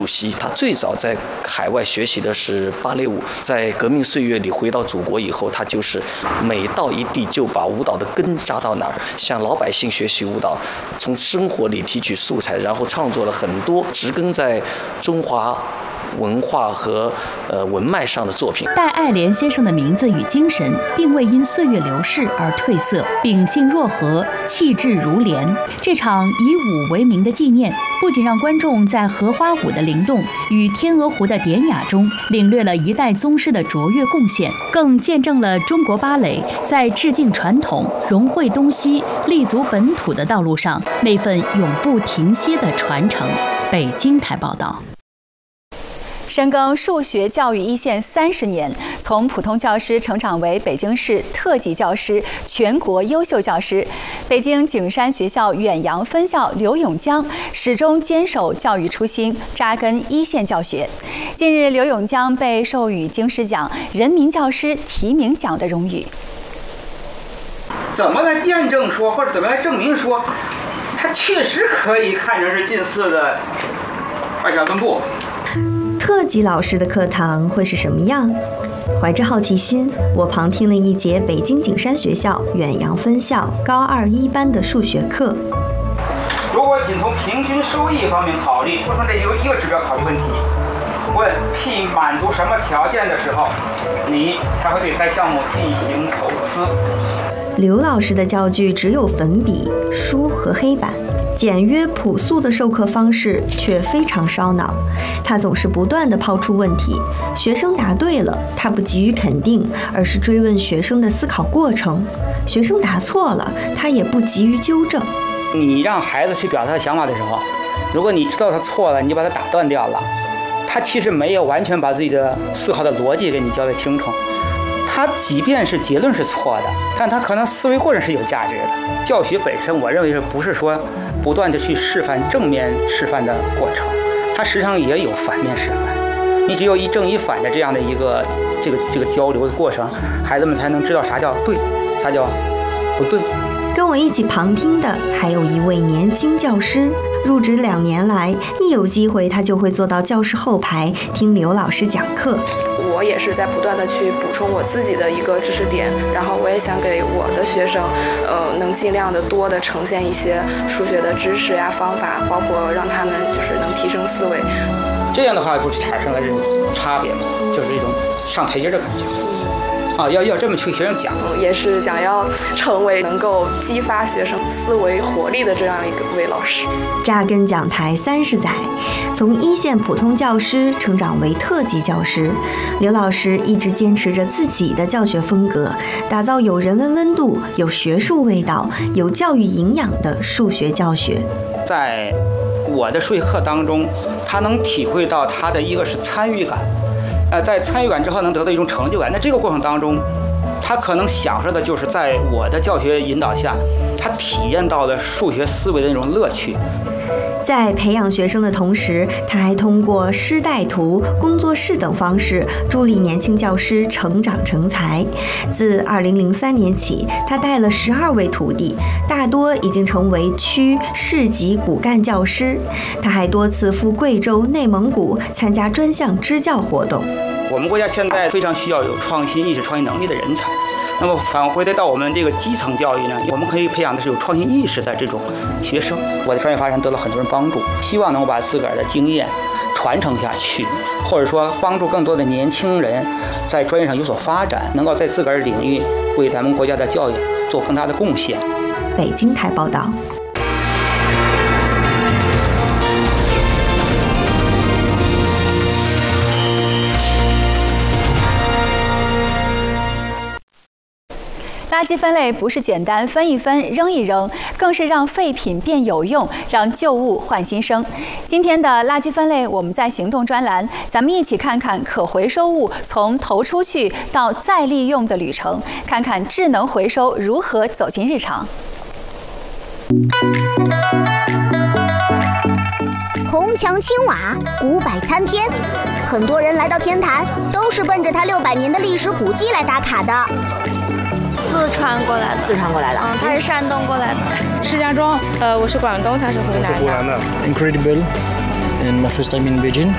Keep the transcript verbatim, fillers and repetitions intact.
主席他最早在海外学习的是芭蕾舞，在革命岁月里回到祖国以后，他就是每到一地就把舞蹈的根扎到哪儿，向老百姓学习舞蹈，从生活里提取素材，然后创作了很多植根在中华文化和呃文脉上的作品。 戴爱莲先生的名字与精神并未因岁月流逝而褪色，秉性若和，气质如莲。这场以舞为名的纪念，不仅让观众在荷花舞的灵动与天鹅湖的典雅中领略了一代宗师的卓越贡献，更见证了中国芭蕾在致敬传统、融汇东西、立足本土的道路上那份永不停歇的传承。北京台报道。 深耕数学教育一线三十年，从普通教师成长为北京市特级教师、全国优秀教师。北京景山学校远洋分校刘永江始终坚守教育初心，扎根一线教学。近日，刘永江被授予京师奖、人民教师提名奖的荣誉。 怎么来验证说，或者怎么来证明说，它确实可以看成是近似的二项分布？ 特级老师的课堂会是什么样？怀着好奇心，我旁听了一节北京景山学校远洋分校高二一班的数学课。 如果仅从平均收益方面考虑，不从这一个一个指标考虑问题，问 P 满足什么条件的时候，你才会对该项目进行投资。 刘老师的教具只有粉笔、书和黑板。简约朴素的授课方式却非常烧脑，他总是不断地抛出问题，学生答对了，他不给予肯定，而是追问学生的思考过程；学生答错了，他也不急于纠正。 你让孩子去表达他的想法的时候，如果你知道他错了，你就把他打断掉了，他其实没有完全把自己的思考的逻辑给你交代清楚。他即便是结论是错的，但他可能思维过程是有价值的。教学本身，我认为是不是说不断的去示范正面示范的过程，它实际上也有反面示范。你只有一正一反的这样的一个这个这个交流的过程，孩子们才能知道啥叫对，啥叫不对。 跟我一起旁听的还有一位年轻教师，入职两年来，一有机会他就会坐到教室后排听刘老师讲课。 我也是在不断的去补充我自己的一个知识点，然后我也想给我的学生，呃，能尽量的多的呈现一些数学的知识呀、方法，包括让他们就是能提升思维。 这样的话，不是产生了这种差别吗？就是一种上台阶的感觉。啊，要要这么去学生讲， 也是想要成为能够激发学生思维活力的这样一个位老师。 扎根讲台三十载，从一线普通教师成长为特级教师，刘老师一直坚持着自己的教学风格，打造有人文温度、有学术味道、有教育营养的数学教学。 在我的数学课当中，他能体会到他的一个是参与感。呃，在参与感之后能得到一种成就感，那这个过程当中，他可能享受的就是在我的教学引导下，他体验到了数学思维的那种乐趣。 在培养学生的同时，他还通过师带徒、工作室等方式助力年轻教师成长成才。自二零零三年起，他带了十二位徒弟，大多已经成为区、市级骨干教师。他还多次赴贵州、内蒙古参加专项支教活动。 我们国家现在非常需要有创新意识、创新能力的人才。那么返回到我们这个基层教育呢，我们可以培养的是有创新意识的这种学生。我的专业发展得到很多人帮助，希望能够把自个儿的经验传承下去，或者说帮助更多的年轻人在专业上有所发展，能够在自个儿领域为咱们国家的教育做更大的贡献。 北京台报道。 垃圾分类不是简单分一分、扔一扔，更是让废品变有用，让旧物换新生。今天的垃圾分类，我们在行动专栏，咱们一起看看可回收物从投出去到再利用的旅程，看看智能回收如何走进日常。 红墙青瓦，古柏参天，很多人来到天坛都是奔着它六百年的历史古迹来打卡的。 四川过来的， 四川过来的， 嗯，他是山东过来的。 石家庄，呃，我是广东，他是湖南的。 湖南的 ，Incredible，and my first time in Beijing。